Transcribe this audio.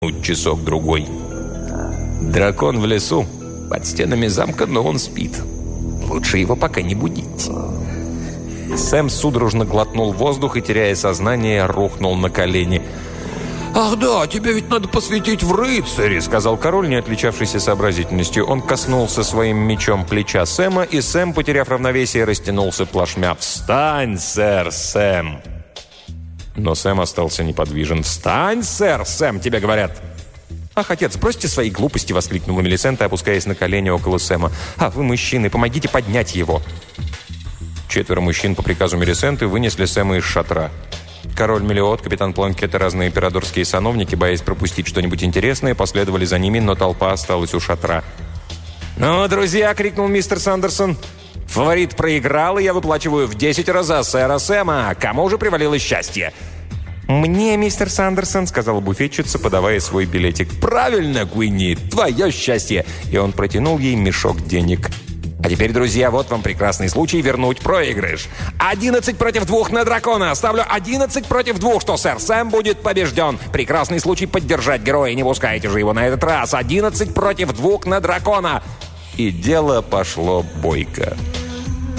часок-другой. Дракон в лесу, под стенами замка, но он спит. Лучше его пока не будить. Сэм судорожно глотнул воздух и, теряя сознание, рухнул на колени. «Ах да, тебе ведь надо посвятить в рыцари», — сказал король, не отличавшийся сообразительностью. Он коснулся своим мечом плеча Сэма, и Сэм, потеряв равновесие, растянулся плашмя. «Встань, сэр Сэм!» Но Сэм остался неподвижен. «Встань, сэр Сэм, тебе говорят!» «Ах, отец, бросьте свои глупости!» — воскликнула Мелисента, опускаясь на колени около Сэма. «А вы, мужчины, помогите поднять его!» 4 мужчин по приказу Мелисенты вынесли Сэма из шатра. Король Мелиот, капитан Планкет и разные императорские сановники, боясь пропустить что-нибудь интересное, последовали за ними, но толпа осталась у шатра. «Ну, друзья!» — крикнул мистер Сандерсон. «Фаворит проиграл, и я выплачиваю в 10 раз за сэра Сэма. Кому же привалилось счастье?» «Мне, мистер Сандерсон», — сказала буфетчица, подавая свой билетик. «Правильно, Куинни, твое счастье!» И он протянул ей мешок денег. «А теперь, друзья, вот вам прекрасный случай вернуть проигрыш. 11 против 2 на дракона. Ставлю 11 против 2, что сэр Сэм будет побежден. Прекрасный случай поддержать героя. Не пускайте же его на этот раз. 11 против 2 на дракона». И дело пошло бойко.